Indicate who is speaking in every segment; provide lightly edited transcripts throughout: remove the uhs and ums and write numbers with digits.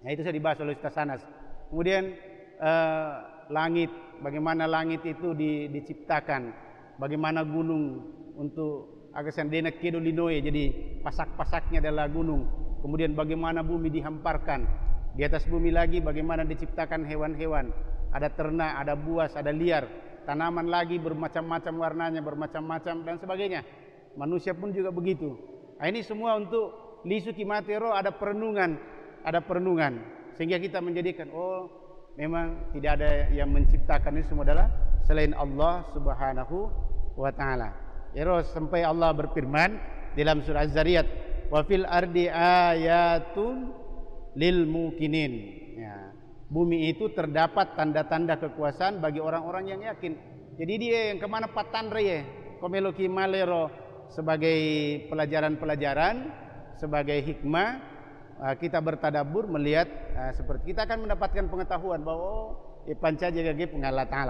Speaker 1: Nah, itu sudah dibahas oleh Ustaz Anas. Kemudian langit, bagaimana langit itu diciptakan, bagaimana gunung untuk agasan dena kedo linoe, jadi pasak-pasaknya adalah gunung. Kemudian bagaimana bumi dihamparkan, di atas bumi lagi bagaimana diciptakan hewan-hewan, ada ternak, ada buas, ada liar, tanaman lagi bermacam-macam warnanya, bermacam-macam dan sebagainya. Manusia pun juga begitu. Nah, ini semua untuk lisu kimatero, ada perenungan, sehingga kita menjadikan memang tidak ada yang menciptakan ini semua adalah selain Allah Subhanahu wa taala. Terus sampai Allah berfirman dalam surah Az-Zariyat, wa fil ardi ayatun lil mukinin. Ya, bumi itu terdapat tanda-tanda kekuasaan bagi orang-orang yang yakin. Jadi dia yang kemana patanre ya, komeloki malero, sebagai pelajaran-pelajaran, sebagai hikmah, kita bertadabbur melihat, seperti kita akan mendapatkan pengetahuan bahwa panca jaga pengalat ta'ala.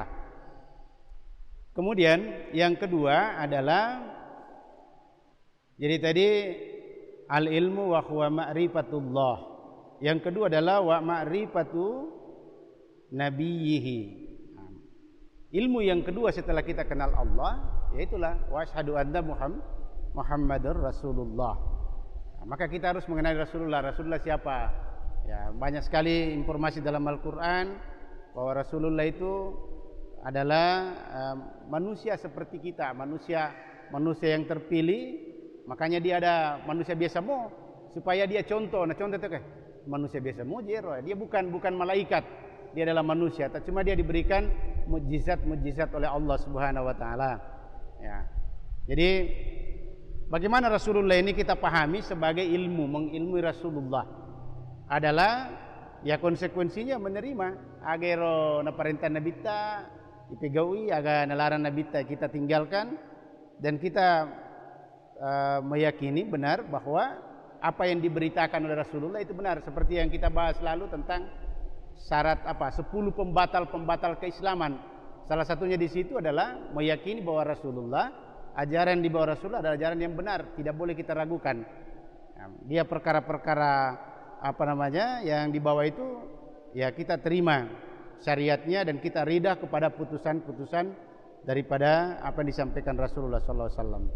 Speaker 1: Kemudian yang kedua adalah, jadi tadi al ilmu wa huwa ma'rifatullah. Yang kedua adalah wa ma'rifatu nabiyhi. Ilmu yang kedua setelah kita kenal Allah, yaitulah wa asyhadu anna Muhammadur Rasulullah. Maka kita harus mengenali Rasulullah. Rasulullah siapa? Ya, banyak sekali informasi dalam Al-Qur'an bahwa Rasulullah itu adalah manusia seperti kita, manusia yang terpilih. Makanya dia ada manusia biasa mo, supaya dia contoh. Nah, contoh itu manusia biasa mo jero. Dia bukan malaikat. Dia adalah manusia. Cuma dia diberikan mukjizat oleh Allah Subhanahu wa taala. Ya. Jadi bagaimana Rasulullah ini kita pahami sebagai ilmu, mengilmui Rasulullah adalah ya konsekuensinya menerima agero na perintah Nabi ta ipegaui, aga nalaran Nabi ta kita tinggalkan, dan kita meyakini benar bahwa apa yang diberitakan oleh Rasulullah itu benar, seperti yang kita bahas lalu tentang syarat 10 pembatal keislaman. Salah satunya di situ adalah meyakini bahwa Rasulullah, ajaran di bawah Rasulullah adalah ajaran yang benar, tidak boleh kita ragukan. Dia perkara-perkara yang di bawah itu ya kita terima syariatnya, dan kita ridha kepada putusan-putusan daripada apa yang disampaikan Rasulullah sallallahu alaihi wasallam.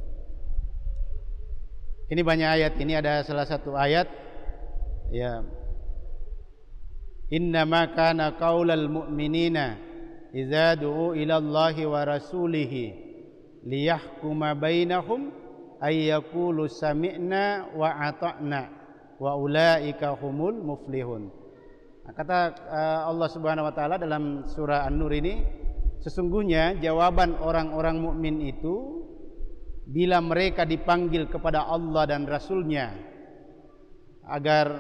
Speaker 1: Ini banyak ayat, ini ada salah satu ayat ya, innama kana qaulal mu'minina idza du'u ila Allahi wa rasulihi liyahkuma bainahum ay yaqulu sami'na wa ata'na wa ulaika humul muflihun. Kata Allah Subhanahu wa taala dalam surah An-Nur ini, sesungguhnya jawaban orang-orang mukmin itu bila mereka dipanggil kepada Allah dan Rasulnya agar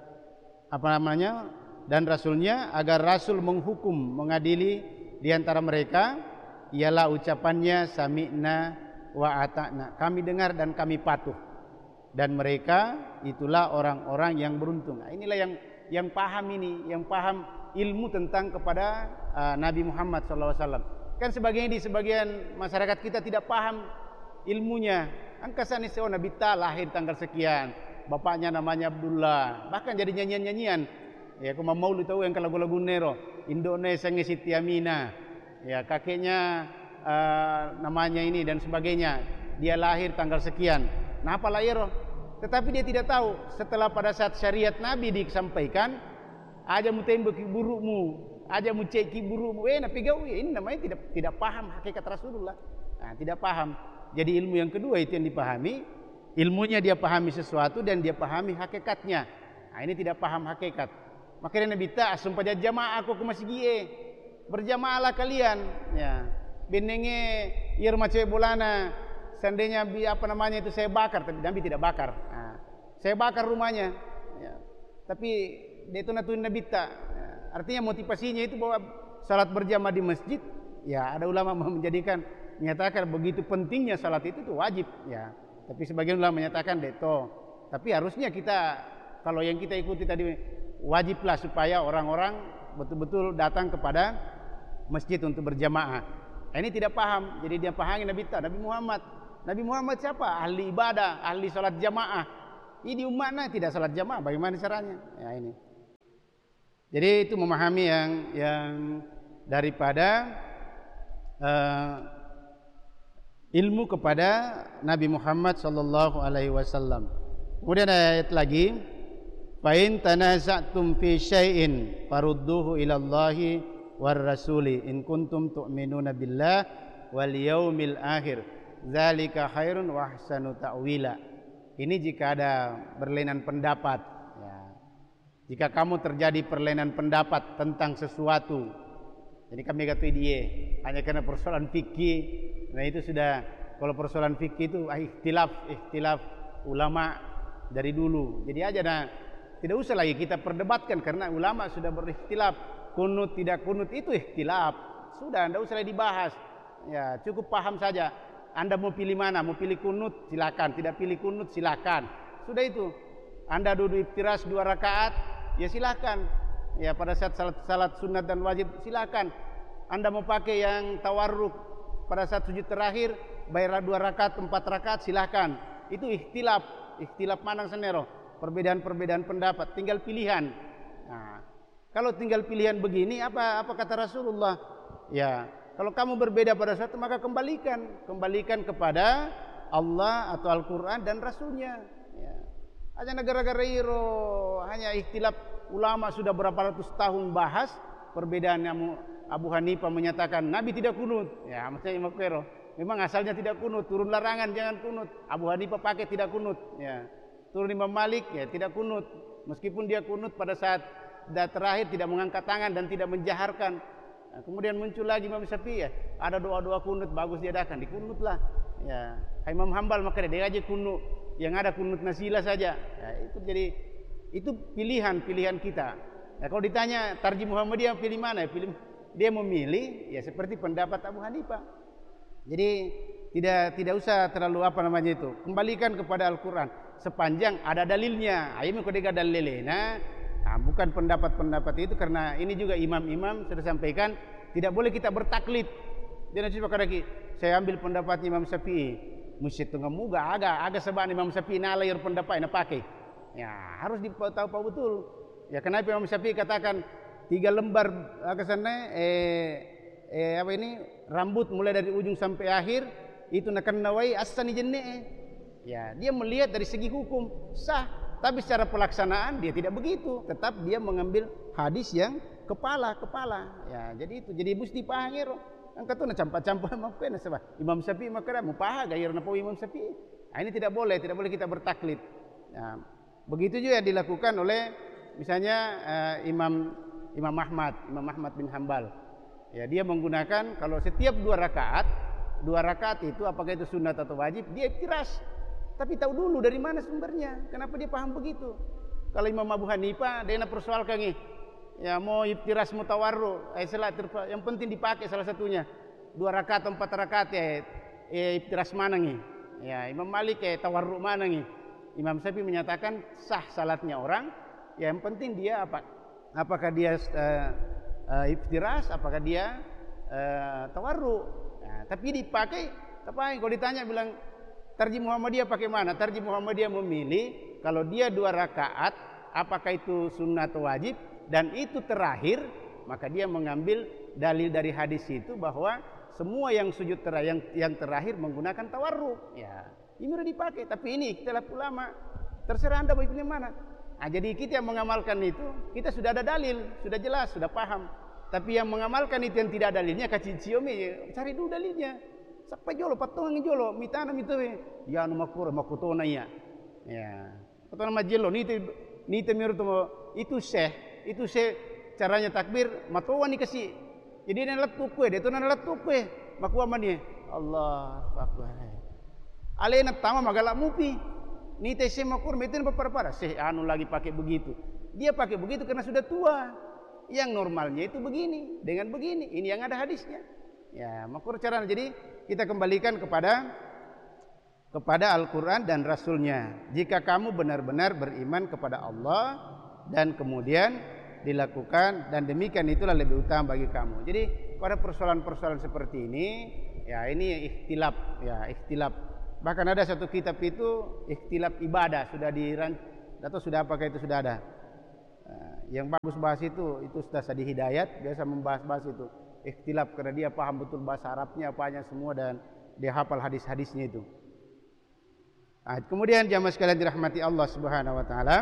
Speaker 1: dan Rasulnya agar Rasul menghukum, mengadili di antara mereka, ialah ucapannya sami'na wa ata'na, kami dengar dan kami patuh, dan mereka itulah orang-orang yang beruntung. Nah, inilah yang paham ini, yang paham ilmu tentang kepada Nabi Muhammad SAW. Kan di sebagian masyarakat kita tidak paham ilmunya. Angkasani seorang Nabi ta lahir tanggal sekian, bapaknya namanya Abdullah, bahkan jadi nyanyian-nyanyian. Ya, aku mau lu tahu yang lagu-lagu Nero, Indonesia ngisi Tiamina. Ya, kakeknya namanya ini dan sebagainya. Dia lahir tanggal sekian. Nah, apa lahir? Tetapi dia tidak tahu setelah pada saat syariat Nabi disampaikan, aja mu tembok burukmu, aja mu ceki burukmu. Nabi gawi ini namanya tidak paham hakikat Rasulullah. Nah, tidak paham. Jadi ilmu yang kedua itu yang dipahami, ilmunya dia pahami sesuatu dan dia pahami hakikatnya. Nah, ini tidak paham hakikat. Makanya Nabi ta sumpah jamaah aku ke masjid berjamaahlah kalian. Ya, benenge irma cewek bolana. Seandainya itu saya bakar, tapi Nabi tidak bakar. Nah, saya bakar rumahnya. Ya. Tapi dia itu natuin Nabi ta. Ya. Artinya motivasinya itu bahwa salat berjamaah di masjid. Ya, ada ulama menyatakan begitu pentingnya salat itu wajib. Ya. Tapi sebagian ulama menyatakan deto. Tapi harusnya kita, kalau yang kita ikuti tadi, wajiblah supaya orang-orang betul-betul datang kepada masjid untuk berjamaah. Nah, ini tidak paham. Jadi dia pahami Nabi Muhammad. Nabi Muhammad siapa? Ahli ibadah, ahli salat jamaah. Ini umatnya tidak salat jamaah, bagaimana caranya? Ya ini. Jadi itu memahami yang daripada ilmu kepada Nabi Muhammad sallallahu alaihi wasallam. Kemudian ayat lagi, fa in tanaza'tum fi syai'in farudduhu ila Allahi war rasuli in kuntum tu'minuna billah wal yaumil akhir dzalika khairun wa ahsanu ta'wila. Ini jika ada berlainan pendapat, ya. Jika kamu terjadi perlainan pendapat tentang sesuatu, jadi kami kata dia hanya karena persoalan fikih, nah itu sudah, kalau persoalan fikih itu ikhtilaf ulama dari dulu. Jadi aja tidak usah lagi kita perdebatkan karena ulama sudah berikhtilaf, kunut tidak kunut itu ikhtilaf. Sudah, tidak usah lagi dibahas. Ya, cukup paham saja. Anda mau pilih mana? Mau pilih kunut silakan, tidak pilih kunut silakan. Sudah itu. Anda duduk iftiras 2 rakaat, ya silakan. Ya pada saat salat sunat dan wajib silakan. Anda mau pakai yang tawarruk pada saat sujud terakhir, bayar 2 rakaat, 4 rakaat silakan. Itu ikhtilaf manang senero, perbedaan pendapat, tinggal pilihan. Nah, kalau tinggal pilihan begini, apa kata Rasulullah? Ya, kalau kamu berbeda pada suatu, maka kembalikan kepada Allah atau Al-Quran dan Rasulnya. Ya. Hanya negara-negara iro, hanya ikhtilaf ulama sudah berapa ratus tahun bahas perbedaan. Abu Hanifah menyatakan Nabi tidak kunut. Ya, maksudnya Imam Kero. Memang asalnya tidak kunut, turun larangan jangan kunut. Abu Hanifah pakai tidak kunut. Ya. Turun Imam Malik ya tidak kunut. Meskipun dia kunut pada saat terakhir tidak mengangkat tangan dan tidak menjaharkan. Nah, kemudian muncul lagi Imam Syafi'i, ya, ada doa-doa kunut bagus diadakan, dikunutlah. Ya, Imam Hambal maka dia aja kunut, yang ada kunut nasilah saja. Ya, itu jadi itu pilihan kita. Nah, kalau ditanya Tarjih Muhammadiyah pilih mana? Dia memilih ya seperti pendapat Abu Hanifah. Jadi tidak usah terlalu itu. Kembalikan kepada Al-Qur'an sepanjang ada dalilnya. Ayo kodega dalilena. Nah, bukan pendapat-pendapat itu, karena ini juga imam-imam sudah sampaikan tidak boleh kita bertaklid. Jangan coba lagi saya ambil pendapat Imam Syafi'i, mesti tengah muga agak sebab Imam Syafi'i nalayar pendapat nak pakai. Ya, harus tahu betul. Ya, kenapa Imam Syafi'i katakan 3 lembar ke sana rambut mulai dari ujung sampai akhir itu nakan nawai asani jenne. Ya, dia melihat dari segi hukum sah. Tapi secara pelaksanaan dia tidak begitu. Tetap dia mengambil hadis yang kepala. Ya, jadi itu. Jadi mesti pahang. Angkat tu nak campak-campak makan sebab Imam Syafi'i makara mu pahang gayar napa Imam Syafi'i. Nah, ini tidak boleh kita bertaklid. Nah, begitu juga dilakukan oleh misalnya Imam Ahmad bin Hambal. Ya, dia menggunakan kalau setiap 2 rakaat itu apakah itu sunat atau wajib, dia iftiras. Tapi tahu dulu dari mana sumbernya. Kenapa dia paham begitu? Kalau Imam Abu Hanifah dia nak persoalkan ni, ya mau iftiras mutawarru, yang penting dipakai salah satunya. 2 rakaat atau 4 rakaat ya iftiras mana ni? Ya Imam Malik tawarru mana ni? Imam Syafi'i menyatakan sah salatnya orang. Ya, yang penting dia apakah dia iftiras, apakah dia tawarru. Nah, tapi dipakai apa? Kalau ditanya bilang Tarjih Muhammadiyah pakai mana? Tarjih Muhammadiyah memilih kalau dia 2 rakaat, apakah itu sunnah atau wajib, dan itu terakhir, maka dia mengambil dalil dari hadis itu bahwa semua yang sujud yang terakhir menggunakan tawarruk. Ya, ini sudah dipakai. Tapi ini ikhtilaf ulama. Terserah Anda mau pilih mana. Nah, jadi kita yang mengamalkan itu, kita sudah ada dalil, sudah jelas, sudah paham. Tapi yang mengamalkan itu yang tidak dalilnya, kaciciomi, cari dulu dalilnya. Sampai jolo patongan jolo mitana mitowe ya no makutona ya patona majelo ni te miruto itu caranya takbir matowa ni kasi jadi na latuk kue de to na latuk kue makuwa mani Allah akbar alena tama magala mupi ni te se makur meten para lagi pakai begitu, dia pakai begitu karena sudah tua. Yang normalnya itu begini dengan begini, ini yang ada hadisnya. Ya, makur cara. Jadi kita kembalikan kepada Al-Quran dan Rasulnya. Jika kamu benar-benar beriman kepada Allah dan kemudian dilakukan, dan demikian itulah lebih utama bagi kamu. Jadi pada persoalan-persoalan seperti ini, ya ini ikhtilaf. Bahkan ada satu kitab itu ikhtilaf ibadah sudah atau sudah apakah itu sudah ada. yang bagus bahas itu Ustaz Adi Hidayat biasa membahas itu ikhtilaf karena dia paham betul bahasa Arabnya apanya semua dan dia hafal hadis-hadisnya itu. Kemudian jamaah sekalian dirahmati Allah Subhanahu wa taala,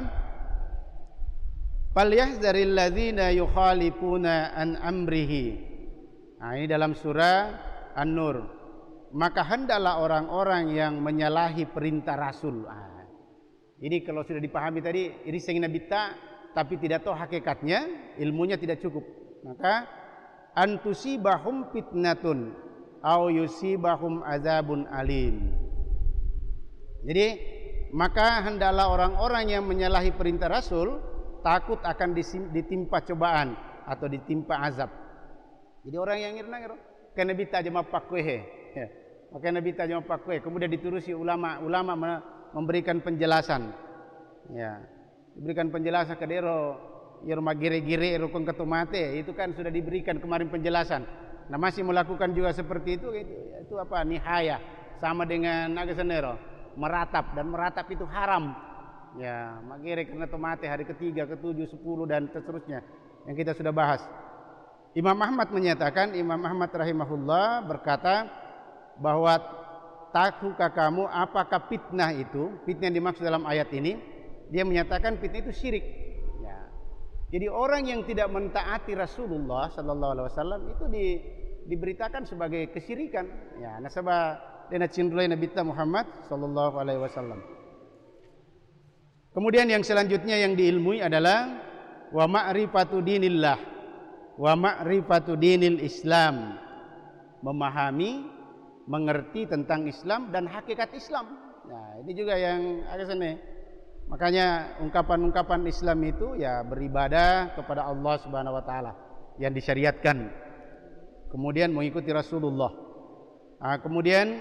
Speaker 1: falyahzaril ladzina yukhalifuna an amrihi. Ini dalam surah An-Nur. Maka hendaklah orang-orang yang menyalahi perintah Rasul. Ini kalau sudah dipahami tadi, ini sehingga bitta tapi tidak tahu hakikatnya, ilmunya tidak cukup. Maka antusibahum fitnatun au yusibahum azabun alim. Jadi maka hendaklah orang-orang yang menyalahi perintah Rasul takut akan ditimpa cobaan atau ditimpa azab. Jadi orang yang ngirna kena bita jema pakwe, maka nabi jema pakwe. Kemudian diturusi ulama memberikan penjelasan. Ya, diberikan penjelasan ke dero irma gire-gire rukun ketumate, itu kan sudah diberikan kemarin penjelasan. Nah masih melakukan juga seperti itu apa nihaya sama dengan agasanero. Meratap, dan meratap itu haram. Ya, magire kena tomate hari ketiga, ketujuh, 10 dan seterusnya yang kita sudah bahas. Imam Ahmad menyatakan, Imam Ahmad rahimahullah berkata bahwa tahukah kamu apakah fitnah itu? Fitnah yang dimaksud dalam ayat ini, dia menyatakan fitnah itu syirik. Ya. Jadi orang yang tidak mentaati Rasulullah sallallahu alaihi wasallam itu diberitakan sebagai kesyirikan. Ya, nasabah dena cindulai Nabi Muhammad sallallahu alaihi wasallam. Kemudian yang selanjutnya yang diilmui adalah wa ma'rifatu dinillah wa ma'rifatu dinil Islam. Memahami, mengerti tentang Islam dan hakikat Islam. Nah, ini juga yang agak sene. Makanya ungkapan-ungkapan Islam itu ya beribadah kepada Allah Subhanahu wa taala yang disyariatkan. Kemudian mengikuti Rasulullah. Kemudian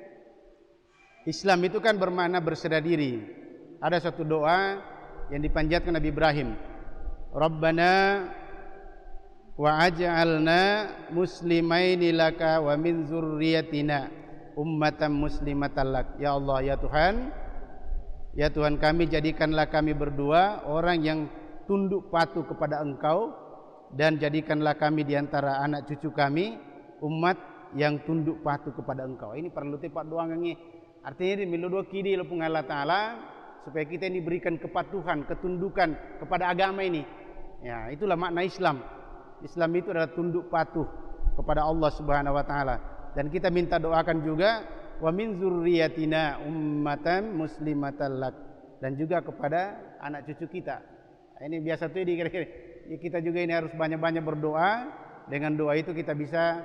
Speaker 1: Islam itu kan bermakna berserah diri. Ada satu doa yang dipanjatkan Nabi Ibrahim. Rabbana wa aj'alna muslimaini laka wa min dzurriyyatina ummatan muslimatan lak. Ya Allah, ya Tuhan kami, jadikanlah kami berdua orang yang tunduk patuh kepada Engkau, dan jadikanlah kami diantara anak cucu kami umat yang tunduk patuh kepada Engkau. Ini perlu tepat doang ngi. Artinya di milu dua kidi lo Allah Taala supaya kita ini diberikan kepatuhan, ketundukan kepada agama ini. Ya, itulah makna Islam. Islam itu adalah tunduk patuh kepada Allah Subhanahu wa taala. Dan kita minta doakan juga wa min dzurriyyatina ummatan muslimatan lak, dan juga kepada anak cucu kita. Nah, ini biasa tuh kira-kira kita juga ini harus banyak-banyak berdoa. Dengan doa itu kita bisa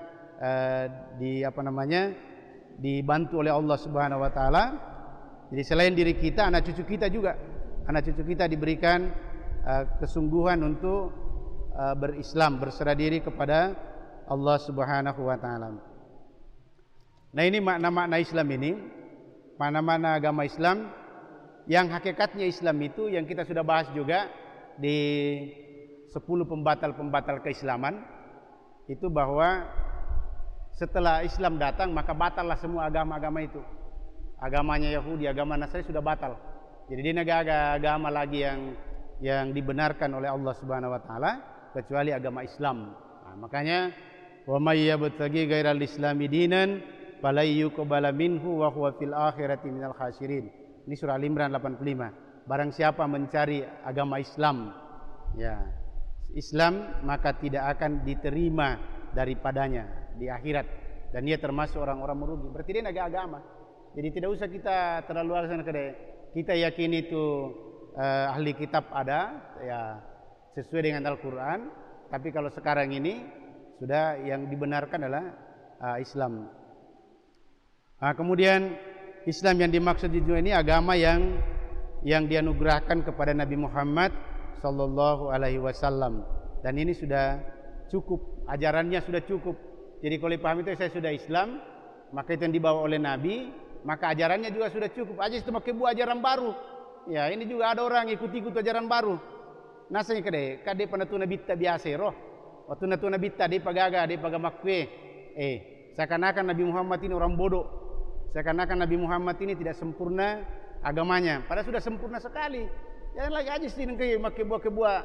Speaker 1: dibantu oleh Allah Subhanahu wa taala. Jadi selain diri kita, anak cucu kita juga, anak cucu kita diberikan kesungguhan untuk berislam, berserah diri kepada Allah Subhanahu wa taala. Nah, ini makna-makna Islam ini, makna-makna agama Islam yang hakikatnya Islam itu yang kita sudah bahas juga di 10 pembatal-pembatal keislaman itu, bahwa setelah Islam datang maka batallah semua agama-agama itu. Agamanya Yahudi, agama Nasrani sudah batal. Jadi dia negara agama lagi yang dibenarkan oleh Allah Subhanahu wa taala kecuali agama Islam. Nah, makanya wa may yabtaghi ghairal islami dinan falay yuqbala minhu wa huwa fil akhirati minal khasirin. Ini surah Al-Imran 85. Barang siapa mencari agama Islam, ya, Islam, maka tidak akan diterima daripadanya di akhirat, dan dia termasuk orang-orang merugi. Berarti dia naga agama. Jadi tidak usah kita terlalu alasan kita yakin itu ahli kitab ada, ya sesuai dengan Al-Quran. Tapi kalau sekarang ini sudah yang dibenarkan adalah Islam. Kemudian Islam yang dimaksud di dunia ini agama yang dianugerahkan kepada Nabi Muhammad sallallahu alaihi wasallam, dan ini sudah cukup, ajarannya sudah cukup. Jadi kalau dipahami itu saya sudah Islam, maka itu yang dibawa oleh Nabi, maka ajarannya juga sudah cukup. Aja itu pakai buah ajaran baru. Ya, ini juga ada orang ikut-ikut ajaran baru. Nasanya kade panatuna bitta biasa roh. Waktu natuna bitta di pagaga, di pagamakwe. Seakan-akan Nabi Muhammad ini orang bodoh. Seakan-akan Nabi Muhammad ini tidak sempurna agamanya. Padahal sudah sempurna sekali. Jangan lagi aja sih pakai buah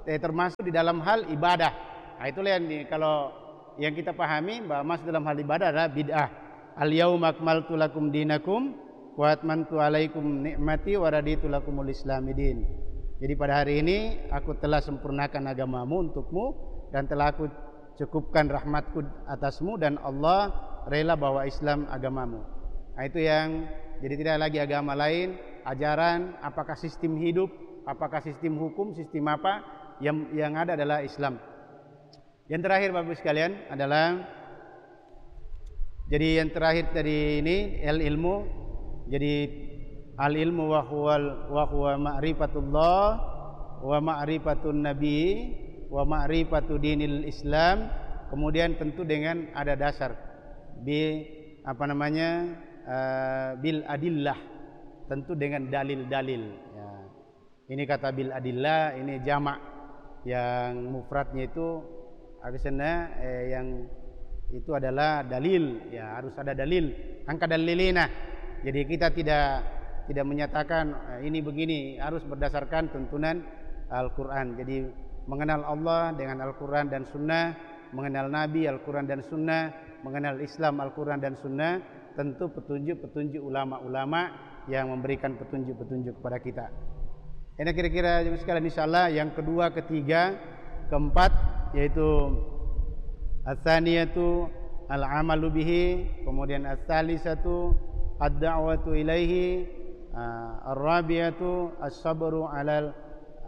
Speaker 1: termasuk di dalam hal ibadah. Nah, itulah kalau yang kita pahami bahwa masuk dalam hal ibadah adalah bid'ah. Al-yauma akmaltu lakum dinakum wa atmamtu alaikum ni'mati wa raditu lakumul islamidin. Jadi pada hari ini aku telah sempurnakan agamamu untukmu dan telah aku cukupkan rahmatku atasmu dan Allah rela bahwa Islam agamamu. Nah, itu yang jadi tidak lagi agama lain, ajaran, apakah sistem hidup, apakah sistem hukum, sistem apa, yang ada adalah Islam. Yang terakhir Bapak sekalian adalah, jadi yang terakhir tadi ini ilmu. Jadi al ilmu wa huwa ma'rifatullah wa ma'rifatun nabi wa ma'rifatu dinil Islam. Kemudian tentu dengan ada dasar bil adillah, tentu dengan dalil-dalil ya. Ini kata bil adillah, ini jamak, yang mufradnya itu aksana yang itu adalah dalil ya, harus ada dalil, angka dalilina. Jadi kita tidak menyatakan ini begini, harus berdasarkan tuntunan Al-Qur'an. Jadi mengenal Allah dengan Al-Qur'an dan Sunnah, mengenal Nabi Al-Qur'an dan Sunnah, mengenal Islam Al-Qur'an dan Sunnah, tentu petunjuk-petunjuk ulama-ulama yang memberikan petunjuk-petunjuk kepada kita. Ini kira-kira sekalian insyaallah yang kedua, ketiga, keempat, yaitu ats-tsaniyatu al-amalu bihi, kemudian ats-tsalisatu ad-da'watu ilaihi, ar-rabi'atu as-sabru 'alal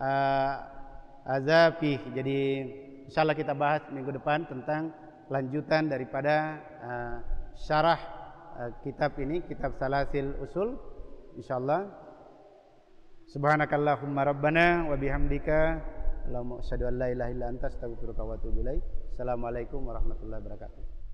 Speaker 1: azafih. Jadi insyaallah kita bahas minggu depan tentang lanjutan daripada syarah kitab ini, kitab Salasil Usul, insyaallah. Subhanakallahumma rabbana wa bihamdika Allahumma asyhadu an la ilaha illa anta astaghfiruka wa atubu ilaik. Assalamualaikum warahmatullahi wabarakatuh.